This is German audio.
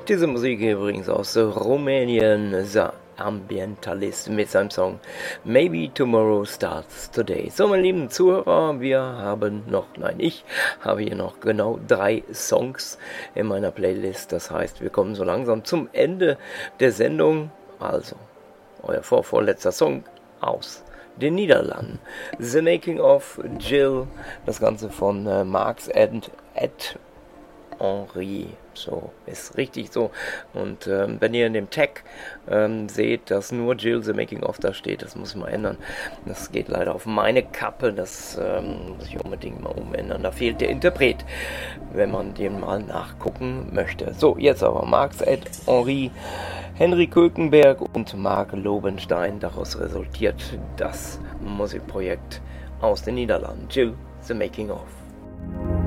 Diese Musik übrigens aus Rumänien, The Ambientalist mit seinem Song Maybe Tomorrow Starts Today. So, meine lieben Zuhörer, ich habe hier noch genau 3 Songs in meiner Playlist. Das heißt, wir kommen so langsam zum Ende der Sendung. Also, euer vorletzter Song aus den Niederlanden. The Making of Jill, das Ganze von Marx and Ed Henry, so ist richtig so. Und wenn ihr in dem Tag seht, dass nur Jill The Making of da steht, das muss ich mal ändern. Das geht leider auf meine Kappe, das muss ich unbedingt mal umändern. Da fehlt der Interpret, wenn man den mal nachgucken möchte. So, jetzt aber Marx Ed Henry, Henry Kölkenberg und Mark Lobenstein. Daraus resultiert das Musikprojekt aus den Niederlanden. Jill The Making of.